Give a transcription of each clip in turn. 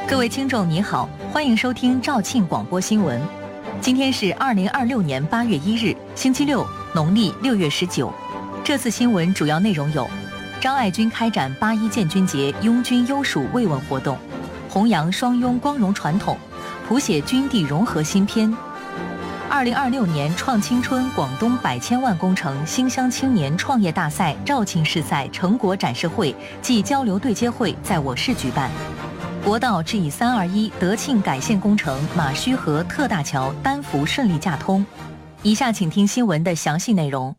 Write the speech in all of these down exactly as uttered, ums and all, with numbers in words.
各位听众你好，欢迎收听肇庆广播新闻。今天是二零二六年八月一日，星期六，农历六月十九。这次新闻主要内容有：张爱军开展八一建军节拥军优属慰问活动，弘扬双拥光荣传统，谱写军地融合新篇。二零二六年创青春广东百千万工程新乡青年创业大赛肇庆市赛成果展示会暨交流对接会在我市举办。国道 G 三二一德庆改线工程马须河特大桥单幅顺利架通。以下请听新闻的详细内容。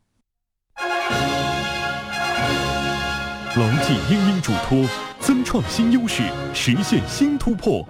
牢记英英嘱托，增创新优势，实现新突破。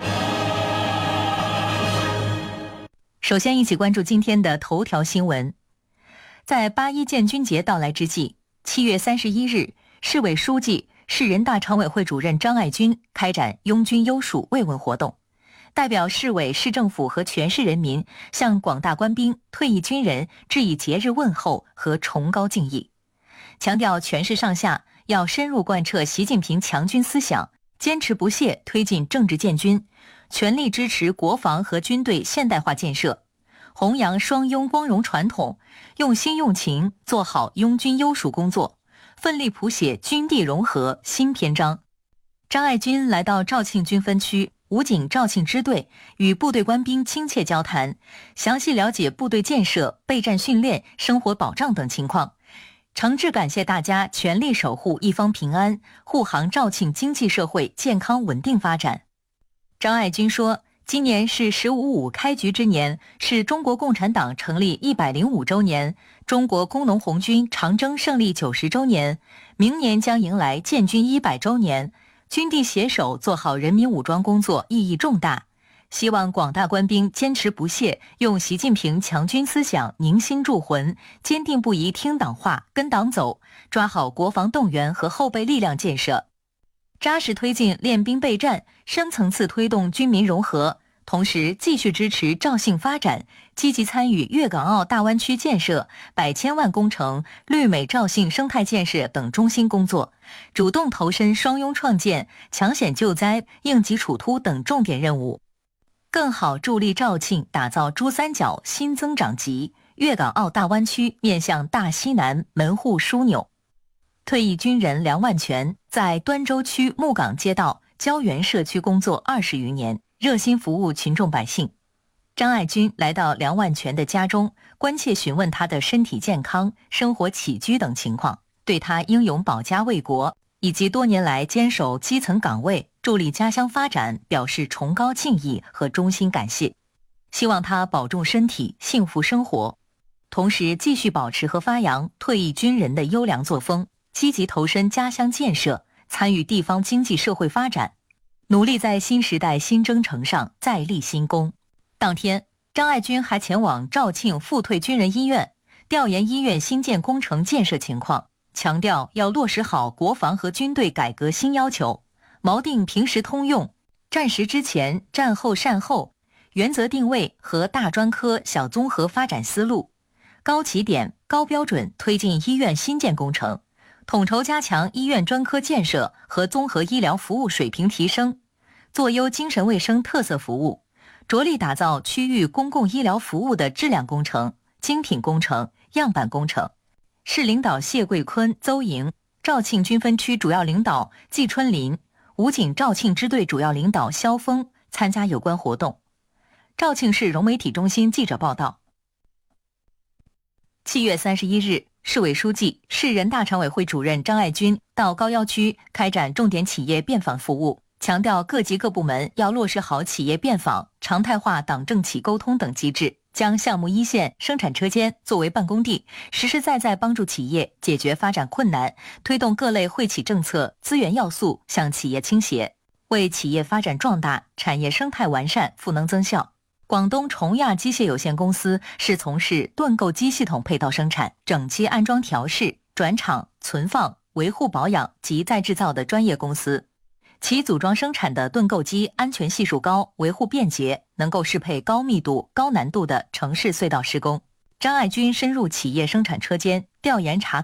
首先一起关注今天的头条新闻。在八一建军节到来之际，七月三十一日，市委书记、市人大常委会主任张爱军开展拥军优属慰问活动，代表市委市政府和全市人民向广大官兵、退役军人致以节日问候和崇高敬意，强调全市上下要深入贯彻习近平强军思想，坚持不懈推进政治建军，全力支持国防和军队现代化建设，弘扬双拥光荣传统，用心用情做好拥军优属工作，奋力谱写军地融合新篇章。张爱军来到肇庆军分区武警肇庆支队，与部队官兵亲切交谈，详细了解部队建设、备战训练、生活保障等情况，诚挚感谢大家全力守护一方平安，护航肇庆经济社会健康稳定发展。张爱军说，今年是十五五开局之年，是中国共产党成立一百零五周年，中国工农红军长征胜利九十周年，明年将迎来建军一百周年，军地携手做好人民武装工作意义重大，希望广大官兵坚持不懈，用习近平强军思想凝心铸魂，坚定不移听党话跟党走，抓好国防动员和后备力量建设，扎实推进练兵备战，深层次推动军民融合，同时继续支持肇庆发展，积极参与粤港澳大湾区建设、百千万工程、绿美肇庆生态建设等中心工作，主动投身双拥创建、抢险救灾、应急处突等重点任务，更好助力肇庆打造珠三角新增长极，粤港澳大湾区面向大西南门户枢纽。退役军人梁万全在端州区木岗街道胶原社区工作二十余年，热心服务群众百姓。张爱军来到梁万全的家中，关切询问他的身体健康、生活起居等情况，对他英勇保家卫国以及多年来坚守基层岗位、助力家乡发展表示崇高敬意和衷心感谢，希望他保重身体，幸福生活，同时继续保持和发扬退役军人的优良作风，积极投身家乡建设，参与地方经济社会发展，努力在新时代新征程上再立新功。当天，张爱军还前往肇庆复退军人医院，调研医院新建工程建设情况，强调要落实好国防和军队改革新要求，锚定平时通用、战时之前、战后善后原则定位和大专科、小综合发展思路，高起点、高标准推进医院新建工程，统筹加强医院专科建设和综合医疗服务水平提升，做优精神卫生特色服务，着力打造区域公共医疗服务的质量工程、精品工程、样板工程。市领导谢桂坤、邹莹，肇庆军分区主要领导季春林，武警肇庆支队主要领导肖峰参加有关活动。肇庆市融媒体中心记者报道。七月三十一日，市委书记、市人大常委会主任张爱军到高要区开展重点企业便访服务，强调各级各部门要落实好企业便访、常态化党政企沟通等机制，将项目一线、生产车间作为办公地，实实在在帮助企业解决发展困难，推动各类惠企政策、资源要素向企业倾斜，为企业发展壮大、产业生态完善赋能增效。广东崇亚机械有限公司是从事盾构机系统配套生产、整机安装调试、转厂、存放、维护保养及再制造的专业公司，其组装生产的盾构机安全系数高，维护便捷，能够适配高密度、高难度的城市隧道施工。张爱军深入企业生产车间，调研查